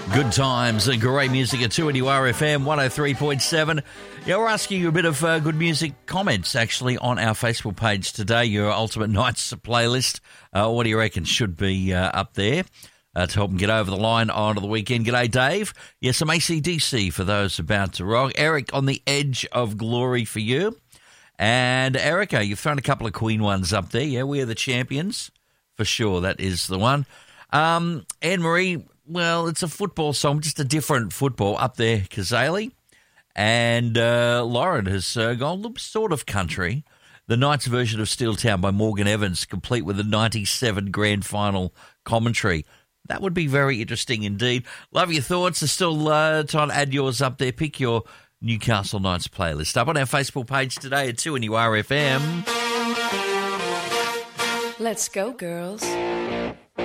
Good times and great music at 2NURFM 103.7. Yeah, we're asking you a bit of good music comments actually on our Facebook page today. Your Ultimate Nights playlist. What do you reckon should be up there to help them get over the line onto the weekend? G'day, Dave. Yeah, some AC/DC for those about to rock. Eric, On the Edge of Glory for you. And Erica, you've thrown a couple of Queen ones up there. Yeah, We Are the Champions. For sure, that is the one. Anne-Marie, well, it's a football song, just a different football up there, Kazali. And Lauren has gone sort of country. The Knights version of Steel Town by Morgan Evans, complete with a 97 grand final commentary. That would be very interesting indeed. Love your thoughts. There's still time to add yours up there. Pick your Newcastle Knights playlist up on our Facebook page today at 2NURFM. Let's go, girls.